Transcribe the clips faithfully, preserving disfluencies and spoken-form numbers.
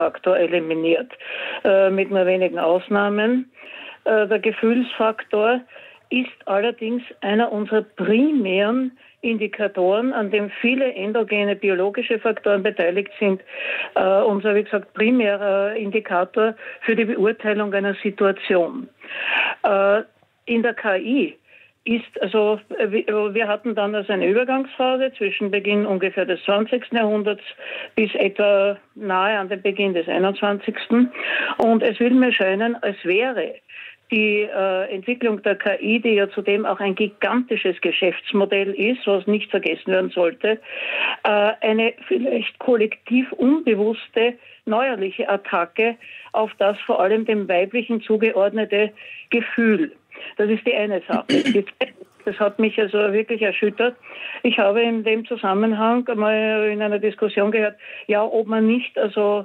Faktor eliminiert, äh, mit nur wenigen Ausnahmen. Äh, der Gefühlsfaktor ist allerdings einer unserer primären Indikatoren, an dem viele endogene biologische Faktoren beteiligt sind. Äh, unser, wie gesagt, primärer Indikator für die Beurteilung einer Situation. Äh, in der K I ist, also wir hatten dann also eine Übergangsphase zwischen Beginn ungefähr des zwanzigsten Jahrhunderts bis etwa nahe an den Beginn des einundzwanzigsten Und es will mir scheinen, als wäre die äh, Entwicklung der K I, die ja zudem auch ein gigantisches Geschäftsmodell ist, was nicht vergessen werden sollte, äh, eine vielleicht kollektiv unbewusste neuerliche Attacke auf das vor allem dem Weiblichen zugeordnete Gefühl. Das ist die eine Sache. Das hat mich also wirklich erschüttert. Ich habe in dem Zusammenhang mal in einer Diskussion gehört, ja, ob man nicht also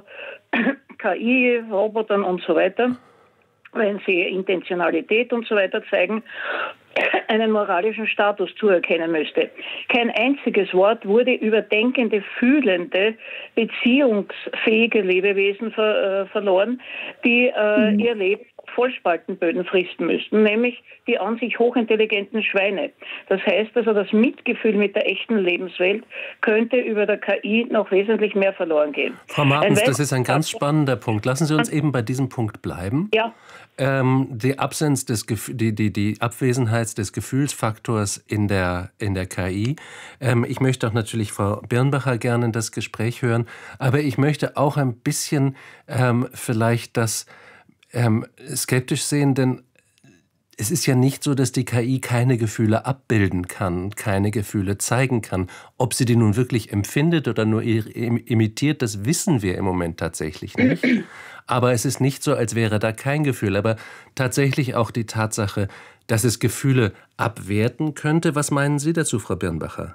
K I, Robotern und so weiter, wenn sie Intentionalität und so weiter zeigen, einen moralischen Status zuerkennen müsste. Kein einziges Wort wurde über denkende, fühlende, beziehungsfähige Lebewesen ver, äh, verloren, die äh, mhm. ihr Leben Vollspaltenböden fristen müssten, nämlich die an sich hochintelligenten Schweine. Das heißt also, das Mitgefühl mit der echten Lebenswelt könnte über der K I noch wesentlich mehr verloren gehen. Frau Martens, das ist ein ganz spannender Punkt. Lassen Sie uns eben bei diesem Punkt bleiben. Ja. Ähm, die, Absenz des, die, die, die Abwesenheit des Gefühlsfaktors in der, in der K I. Ähm, ich möchte auch natürlich Frau Birnbacher gerne in das Gespräch hören, aber ich möchte auch ein bisschen ähm, vielleicht das Ähm, skeptisch sehen, denn es ist ja nicht so, dass die K I keine Gefühle abbilden kann, keine Gefühle zeigen kann. Ob sie die nun wirklich empfindet oder nur imitiert, das wissen wir im Moment tatsächlich nicht. Aber es ist nicht so, als wäre da kein Gefühl. Aber tatsächlich auch die Tatsache, dass es Gefühle abwerten könnte. Was meinen Sie dazu, Frau Birnbacher?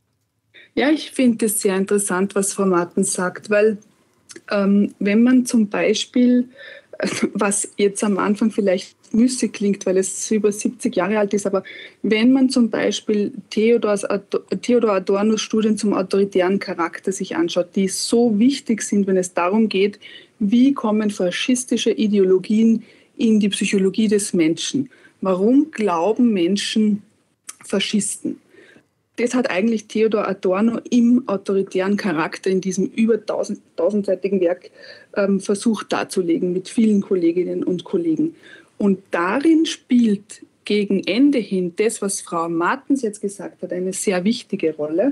Ja, ich finde es sehr interessant, was Frau Martens sagt, weil ähm, wenn man zum Beispiel, was jetzt am Anfang vielleicht müßig klingt, weil es über siebzig Jahre alt ist, aber wenn man zum Beispiel Theodor Adornos Studien zum autoritären Charakter sich anschaut, die so wichtig sind, wenn es darum geht, wie kommen faschistische Ideologien in die Psychologie des Menschen? Warum glauben Menschen Faschisten? Das hat eigentlich Theodor Adorno im autoritären Charakter in diesem über tausend, tausendseitigen Werk ähm, versucht darzulegen mit vielen Kolleginnen und Kollegen. Und darin spielt gegen Ende hin das, was Frau Martens jetzt gesagt hat, eine sehr wichtige Rolle.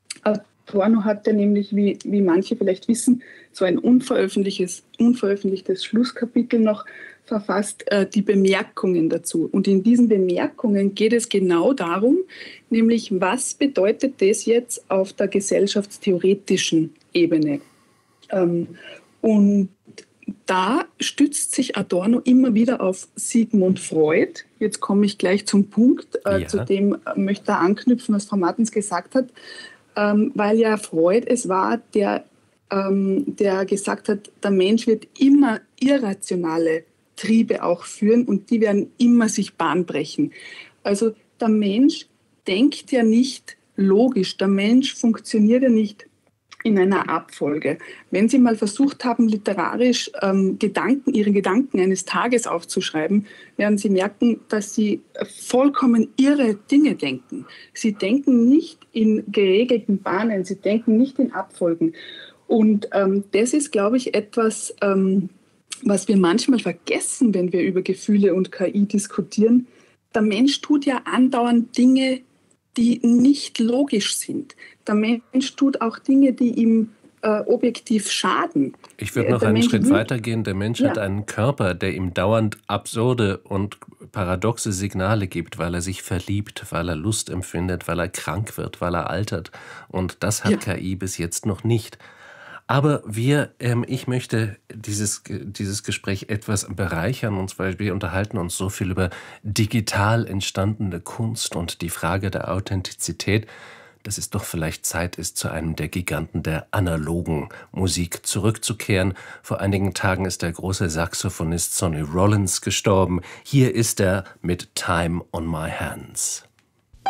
Adorno hatte nämlich, wie, wie manche vielleicht wissen, so ein unveröffentlichtes, unveröffentlichtes Schlusskapitel noch verfasst, äh, die Bemerkungen dazu. Und in diesen Bemerkungen geht es genau darum, nämlich was bedeutet das jetzt auf der gesellschaftstheoretischen Ebene. Ähm, und da stützt sich Adorno immer wieder auf Sigmund Freud. Jetzt komme ich gleich zum Punkt, äh, ja. zu dem äh, möchte ich anknüpfen, was Frau Martens gesagt hat, ähm, weil ja Freud es war, der, ähm, der gesagt hat, der Mensch wird immer irrationale Triebe auch führen und die werden immer sich Bahn brechen. Also der Mensch denkt ja nicht logisch, der Mensch funktioniert ja nicht in einer Abfolge. Wenn Sie mal versucht haben, literarisch ähm, Gedanken, Ihre Gedanken eines Tages aufzuschreiben, werden Sie merken, dass Sie vollkommen irre Dinge denken. Sie denken nicht in geregelten Bahnen, Sie denken nicht in Abfolgen. Und ähm, das ist, glaube ich, etwas, ähm, was wir manchmal vergessen, wenn wir über Gefühle und K I diskutieren. Der Mensch tut ja andauernd Dinge, die nicht logisch sind. Der Mensch tut auch Dinge, die ihm äh, objektiv schaden. Ich würde noch der einen Mensch Schritt weitergehen. Der Mensch ja. hat einen Körper, der ihm dauernd absurde und paradoxe Signale gibt, weil er sich verliebt, weil er Lust empfindet, weil er krank wird, weil er altert. Und das hat ja. K I bis jetzt noch nicht. Aber wir, ähm, ich möchte dieses, dieses Gespräch etwas bereichern. Und zwar, wir unterhalten uns so viel über digital entstandene Kunst und die Frage der Authentizität, dass es doch vielleicht Zeit ist, zu einem der Giganten der analogen Musik zurückzukehren. Vor einigen Tagen ist der große Saxophonist Sonny Rollins gestorben. Hier ist er mit Time on My Hands.